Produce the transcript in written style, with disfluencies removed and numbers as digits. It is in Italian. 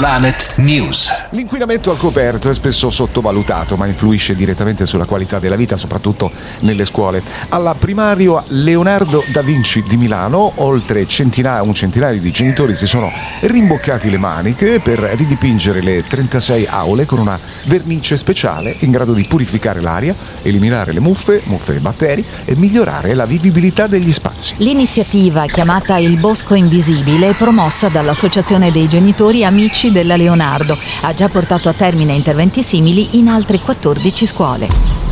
Planet News. L'inquinamento al coperto è spesso sottovalutato, ma influisce direttamente sulla qualità della vita, soprattutto nelle scuole. Alla primario Leonardo da Vinci di Milano, oltre un centinaio di genitori si sono rimboccati le maniche per ridipingere le 36 aule con una vernice speciale in grado di purificare l'aria, eliminare le muffe e batteri e migliorare la vivibilità degli spazi. L'iniziativa, chiamata Il Bosco Invisibile, è promossa dall'Associazione dei Genitori Amici della Leonardo. Ha già portato a termine interventi simili in altre 14 scuole.